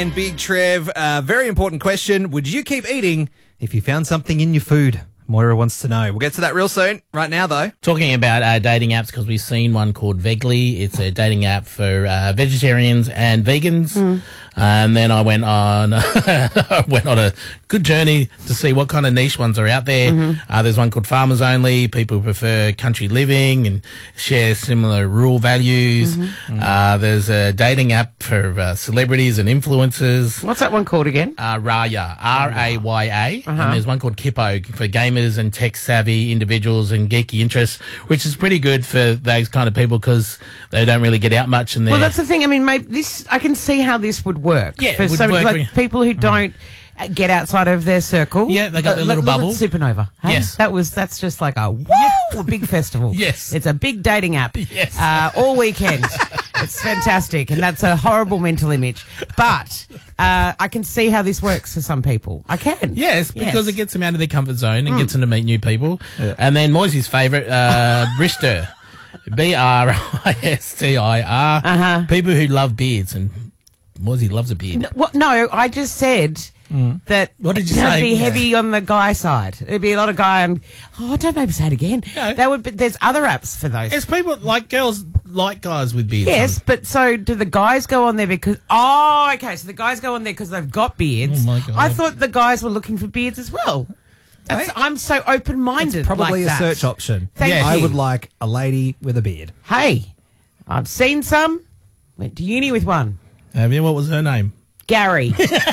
and Big Trev. Very important question. Would you keep eating if you found something in your food? Moira wants to know. We'll get to that real soon. Right now, though. Talking about dating apps, because we've seen one called Vegly. It's a dating app for vegetarians and vegans. And then I went on a good journey to see what kind of niche ones are out there. There's one called Farmers Only. People who prefer country living and share similar rural values. There's a dating app for celebrities and influencers. What's that one called again? Raya, R-A-Y-A. And there's one called Kippo for gamers and tech-savvy individuals and geeky interests, which is pretty good for those kind of people because they don't really get out much. And well, that's the thing. I mean, maybe I can see how this would work. Yeah, for it would somebody work. like people who don't get outside of their circle. Yeah, they got their little look at bubble. Supernova. Hey? Yes. That's just like a big festival. Yes. It's a big dating app. Yes. All weekend. It's fantastic, and that's a horrible mental image. But I can see how this works for some people. I can. Yes, because it gets them out of their comfort zone and gets them to meet new people. Yeah. And then Moisey's favourite, Bristir. B-R-I-S-T-I-R. People who love beards, and Moisey loves a beard. No, I just said that what did you it'd say? be heavy on the guy side. It'd be a lot of guy and don't maybe say it again. No. That would. There's other apps for those. It's people like girls like guys with beards. Yes, but so do the guys go on there because? Oh, okay. So the guys go on there because they've got beards. Oh my God. I thought the guys were looking for beards as well. I'm so open-minded. It's probably like a search option. Thank you. I would like a lady with a beard. Hey, I've seen some. Went to uni with one. Have you? What was her name? Gary.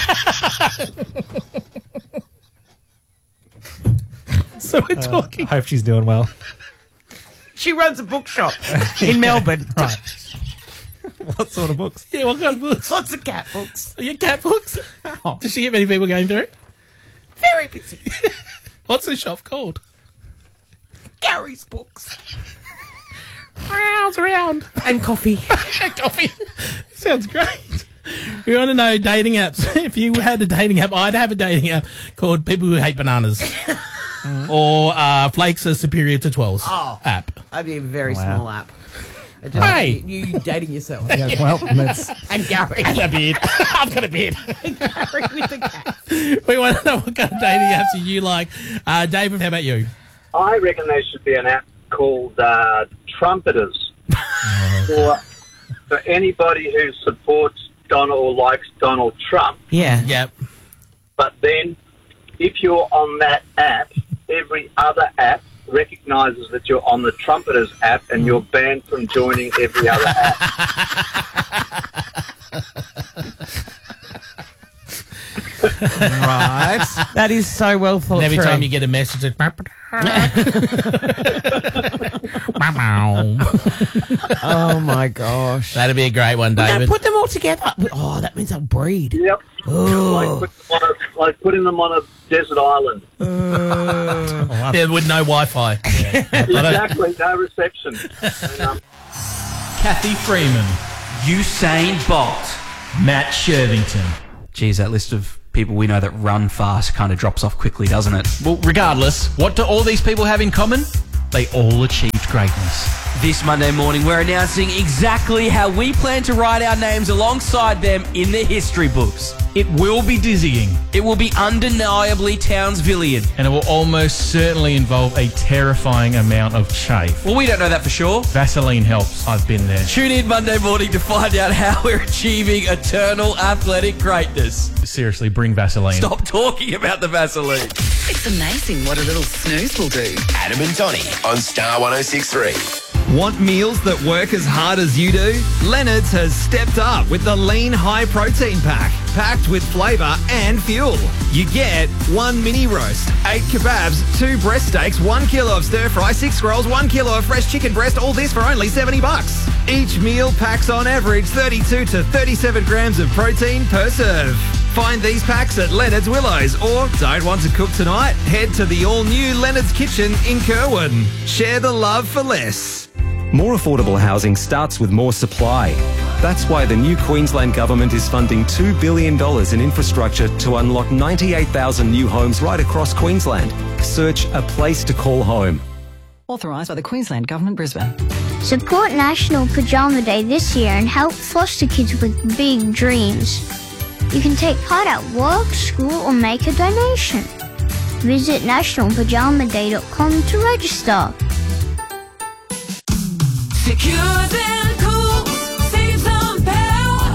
So we're talking. I hope she's doing well. She runs a bookshop in Melbourne. Right. What sort of books? Yeah, what kind of books? Lots of cat books. Are your cat books? Does she get many people going through? Very busy. What's the shop called? Gary's Books. Rounds around. And coffee. Coffee. Sounds great. We want to know dating apps. If you had a dating app, I'd have a dating app called People Who Hate Bananas. Or Flakes Are Superior to 12's app. That'd be a very small app. Hey! You dating yourself. Yeah, well, that's... And Gary. And a beard. I've got a beard. Gary with the cat. We want to know what kind of dating apps you like. David, how about you? I reckon there should be an app called Trumpeters for anybody who supports Donald or likes Donald Trump. Yeah. Yep. But then, if you're on that app, every other app recognises that you're on the Trumpeters app and you're banned from joining every other app. Right. That is so well thought Every through. time you get a message, it's... Oh, my gosh. That'd be a great one, Now David. put them all together. Oh, that means they'll breed. Yep. Oh. Like putting them on a desert island. Yeah, with no Wi-Fi. Exactly, no reception. And, Kathy Freeman, Usain Bolt, Matt Shervington. Geez, that list of people we know that run fast kind of drops off quickly, doesn't it? Well, regardless, what do all these people have in common? They all achieved greatness. This Monday morning, we're announcing exactly how we plan to write our names alongside them in the history books. It will be dizzying, It will be undeniably Townsvillian. and it will almost certainly involve a terrifying amount of chafe. Well, we don't know that for sure. Vaseline helps. I've been there. Tune in Monday morning to find out how we're achieving eternal athletic greatness. Seriously, bring Vaseline. Stop talking about the Vaseline. It's amazing what a little snooze will do. Adam and Tony on Star 106.3. Want meals that work as hard as you do? Leonard's has stepped up with the Lean High Protein Pack, packed with flavour and fuel. You get 1 mini roast, 8 kebabs, 2 breast steaks, 1 kilo of stir fry, 6 rolls, 1 kilo of fresh chicken breast, all this for only $70. Each meal packs on average 32 to 37 grams of protein per serve. Find these packs at Leonard's Willows, or don't want to cook tonight? Head to the all-new Leonard's Kitchen in Kerwin. Share the love for less. More affordable housing starts with more supply. That's why the new Queensland Government is funding $2 billion in infrastructure to unlock 98,000 new homes right across Queensland. Search A Place to Call Home. Authorised by the Queensland Government, Brisbane. Support National Pajama Day this year and help foster kids with big dreams. You can take part at work, school, or make a donation. Visit nationalpajamaday.com to register. Secure and cool, save some power.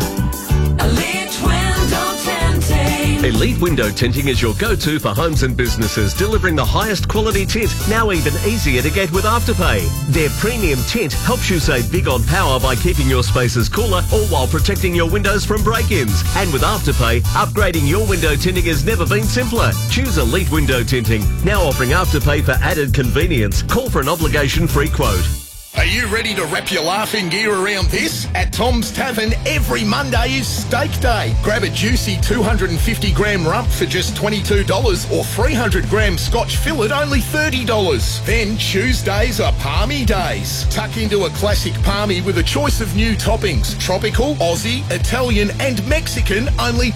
Elite Window Tinting. Elite Window Tinting is your go-to for homes and businesses, delivering the highest quality tint, now even easier to get with Afterpay. Their premium tint helps you save big on power by keeping your spaces cooler, all while protecting your windows from break-ins. And with Afterpay, upgrading your window tinting has never been simpler. Choose Elite Window Tinting, now offering Afterpay for added convenience. Call for an obligation-free quote. Are you ready to wrap your laughing gear around this? At Tom's Tavern, every Monday is Steak Day. Grab a juicy 250-gram rump for just $22 or 300-gram Scotch fillet only $30. Then Tuesdays are Palmy Days. Tuck into a classic palmy with a choice of new toppings. Tropical, Aussie, Italian and Mexican, only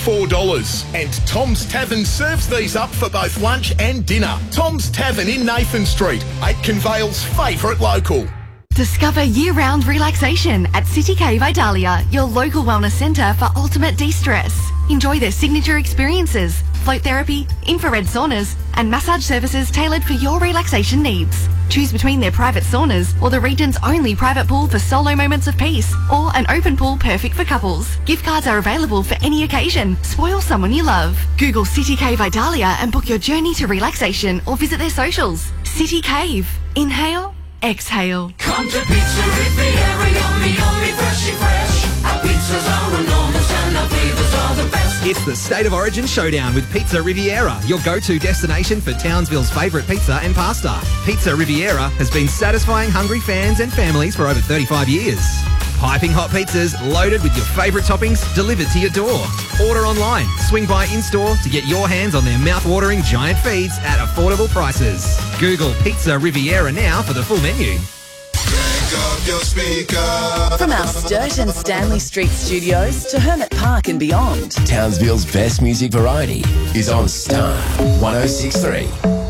$24. And Tom's Tavern serves these up for both lunch and dinner. Tom's Tavern in Nathan Street, Aitken Vale's favourite local. Discover year-round relaxation at City Cave Idalia, your local wellness centre for ultimate de-stress. Enjoy their signature experiences, float therapy, infrared saunas and massage services tailored for your relaxation needs. Choose between their private saunas or the region's only private pool for solo moments of peace, or an open pool perfect for couples. Gift cards are available for any occasion. Spoil someone you love. Google City Cave Idalia and book your journey to relaxation or visit their socials. City Cave. Inhale. Exhale. Come to Pizza Riviera, yummy, yummy, freshy fresh. Our pizzas are enormous and our flavors are the best. It's the State of Origin Showdown with Pizza Riviera, your go-to destination for Townsville's favourite pizza and pasta. Pizza Riviera has been satisfying hungry fans and families for over 35 years. Piping hot pizzas loaded with your favourite toppings delivered to your door. Order online, swing by in-store to get your hands on their mouth-watering giant feeds at affordable prices. Google Pizza Riviera now for the full menu. From our Sturt and Stanley Street studios to Hermit Park and beyond, Townsville's best music variety is on Star 106.3.